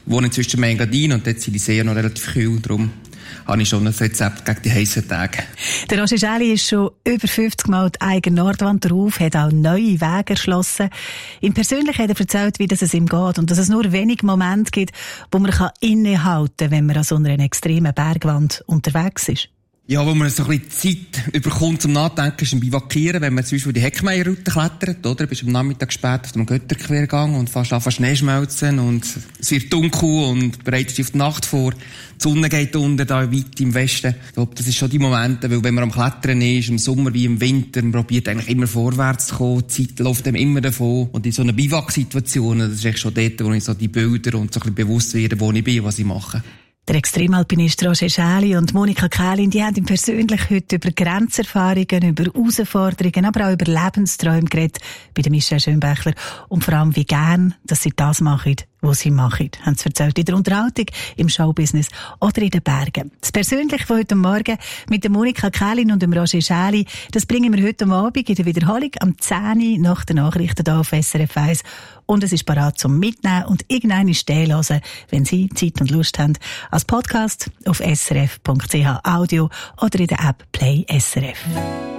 wohne inzwischen in Engadin und dort sind die Seen noch relativ kühl, darum habe ich schon ein Rezept gegen die heissen Tage. Der Roger Schäli ist schon über 50 Mal die eigene Nordwand drauf, hat auch neue Wege erschlossen. Ihm persönlich hat er erzählt, wie es ihm geht und dass es nur wenige Momente gibt, wo man innehalten kann, wenn man an so einer extremen Bergwand unterwegs ist. Ja, wo man so ein bisschen Zeit überkommt zum Nachdenken, ist ein Bivakieren, wenn man zum Beispiel die Heckmeierroute klettert, oder? Du bist am Nachmittag spät auf dem Götterquergang und fast anfangen Schnee schmelzen und es wird dunkel und bereitest dich auf die Nacht vor. Die Sonne geht unter, da weit im Westen. Ich glaube, das ist schon die Momente, weil wenn man am Klettern ist, im Sommer wie im Winter, man probiert eigentlich immer vorwärts zu kommen, die Zeit läuft einem immer davon. Und in so einer Biwak-Situation, das ist echt schon dort, wo ich so die Bilder und so ein bisschen bewusst werde, wo ich bin, was ich mache. Der Extremalpinist Roger Schäli und Monika Kählin, die haben ihm persönlich heute über Grenzerfahrungen, über Herausforderungen, aber auch über Lebensträume geredet bei der Michelle Schönbächler und vor allem, wie gern, dass sie das machen, was sie machen, haben sie erzählt in der Unterhaltung, im Showbusiness oder in den Bergen. Das Persönliche von heute Morgen mit der Monika Kählin und dem Roger Schäli, das bringen wir heute Abend in der Wiederholung am 10 Uhr nach den Nachrichten hier auf SRF 1. Und es ist parat zum Mitnehmen und irgendeine stehen hören, wenn Sie Zeit und Lust haben, als Podcast auf srf.ch Audio oder in der App Play SRF.